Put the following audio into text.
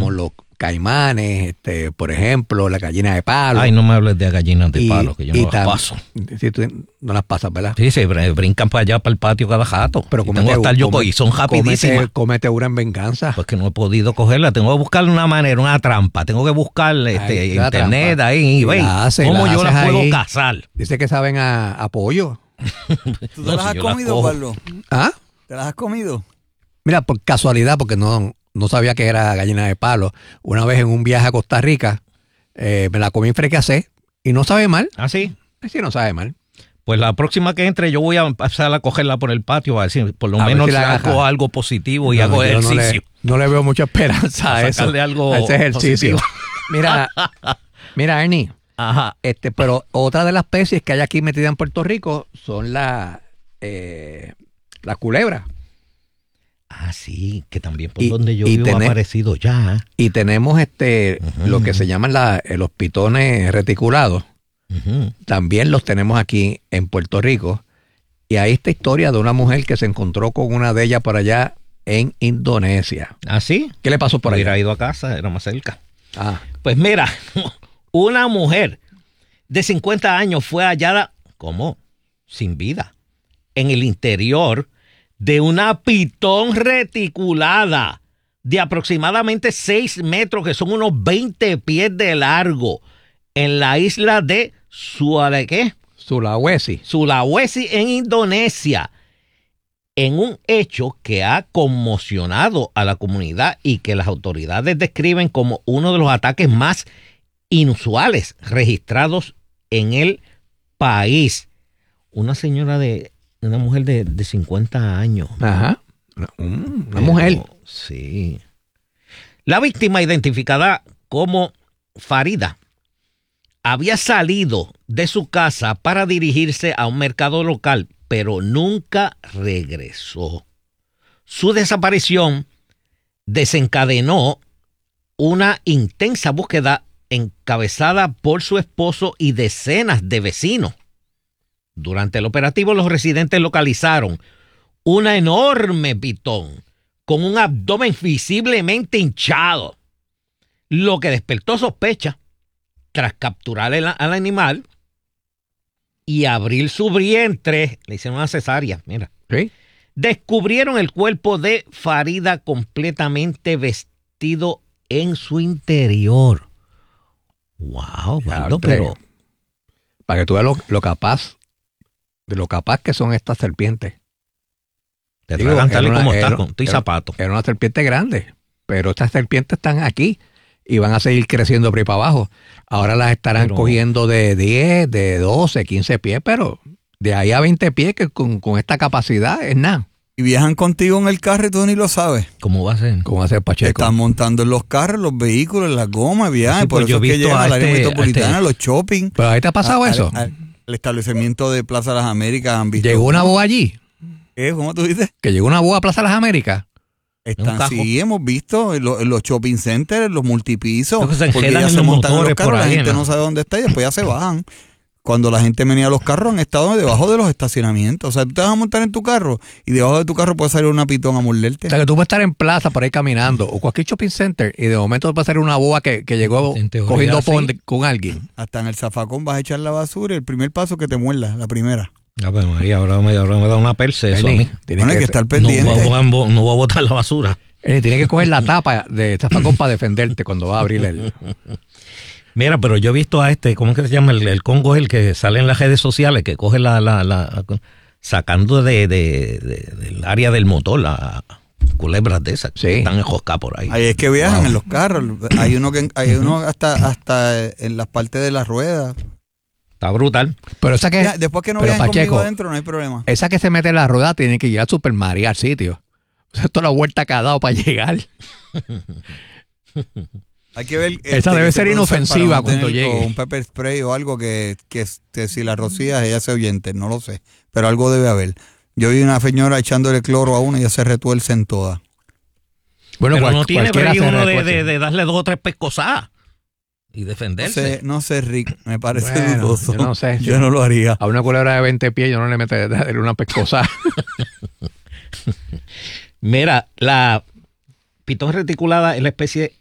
como los caimanes, por ejemplo, la gallina de palo. Ay, no me hables de gallinas de palo, que yo no las paso. Si tú no las pasas, ¿verdad? Sí, se brincan para allá, para el patio cada jato. Pero y son rapidísimas. Cómete una en venganza. Pues que no he podido cogerla. Tengo que buscarle una manera, una trampa. Tengo que buscar internet trampa. ahí y ver cómo yo las puedo cazar. Dice que saben a pollo. ¿Tú te las has comido, Pablo? ¿Ah? ¿Te las has comido? Mira, por casualidad, porque no sabía que era gallina de palo. Una vez en un viaje a Costa Rica, me la comí en fricasé y no sabe mal. ¿Ah, sí? Sí, no sabe mal. Pues la próxima que entre yo voy a empezar a cogerla por el patio, a decir, por lo menos si hago algo positivo y hago ejercicio. No le veo mucha esperanza a eso. Algo a ese ejercicio. Mira, Ernie. Ajá. Pero otra de las especies que hay aquí metidas en Puerto Rico son las culebras. Ah, sí, que también por donde yo vivo ha aparecido ya. Y tenemos lo que se llaman los pitones reticulados. También los tenemos aquí en Puerto Rico. Y hay esta historia de una mujer que se encontró con una de ellas por allá en Indonesia. ¿Ah, sí? ¿Qué le pasó por ahí? Hubiera ido a casa, era más cerca. Ah. Pues mira, una mujer de 50 años fue hallada, ¿cómo? Sin vida, en el interior de una pitón reticulada de aproximadamente 6 metros, que son unos 20 pies de largo, en la isla de Sulawesi en Indonesia, en un hecho que ha conmocionado a la comunidad y que las autoridades describen como uno de los ataques más inusuales registrados en el país. Una mujer de 50 años. Ajá. Una mujer. Sí. La víctima, identificada como Farida, había salido de su casa para dirigirse a un mercado local, pero nunca regresó. Su desaparición desencadenó una intensa búsqueda encabezada por su esposo y decenas de vecinos. Durante el operativo, los residentes localizaron una enorme pitón con un abdomen visiblemente hinchado, lo que despertó sospecha. Tras capturar al animal y abrir su vientre, le hicieron una cesárea, mira. ¿Sí? Descubrieron el cuerpo de Farida completamente vestido en su interior. Wow, Valdo, pero para que tú veas lo capaz que son estas serpientes. Te tragan tal y como está, con tu zapato. Era una serpiente grande, pero estas serpientes están aquí y van a seguir creciendo por ahí para abajo. Ahora las estarán cogiendo de 10, de 12, 15 pies, pero de ahí a 20 pies que con esta capacidad es nada. Y viajan contigo en el carro y tú ni lo sabes. ¿Cómo va a ser? ¿Cómo va a ser, Pacheco? Están montando en los carros, los vehículos, las gomas, viajan. Sí, por eso es que llegan al área metropolitana, los shopping. ¿Pero ahí te ha pasado eso? El establecimiento de Plaza Las Américas han visto. ¿Llegó una boa allí? ¿Cómo tú dices? ¿Que llegó una boa a Plaza Las Américas? Sí, hemos visto en los shopping centers, en los multipisos, porque ya se montan en los carros, la gente no sabe dónde está y después ya se bajan. Cuando la gente venía a los carros han estado debajo de los estacionamientos. O sea, tú te vas a montar en tu carro y debajo de tu carro puede salir una pitón a morderte. O sea, que tú puedes estar en plaza por ahí caminando o cualquier shopping center y de momento puede salir una boa que llegó cogiendo con alguien. Hasta en el zafacón vas a echar la basura y el primer paso que te muerda, la primera. Ya, pues María, ahora me da una perse eso a mí. Tienes que estar pendiente. No voy a botar la basura. Tienes que coger la tapa de zafacón para defenderte cuando va a abrir el... Mira, pero yo he visto a ¿cómo es que se llama? El Congo es el que sale en las redes sociales, que coge sacando del área del motor la culebras de esas que están enjoscadas por ahí. Ahí es que viajan en los carros. Hay uno hasta en las partes de las ruedas. Está brutal. Pero esa que, después que no viajen conmigo adentro no hay problema. Esa que se mete en la rueda tiene que ir al Super Mario al sitio. O sea, toda la vuelta que ha dado para llegar. Hay que ver. Esa debe ser inofensiva cuando llegue. Un pepper spray o algo que si la rocías ella se ahuyente, no lo sé. Pero algo debe haber. Yo vi una señora echándole cloro a una y ya se retuercen todas. Bueno, pero no tiene brillo uno de darle 2 o 3 pescosadas y defenderse. No sé, Rick, me parece dudoso. Yo no sé. Yo no lo haría. A una culebra de 20 pies yo no le metería una pescosada. Mira, la pitón reticulada es la especie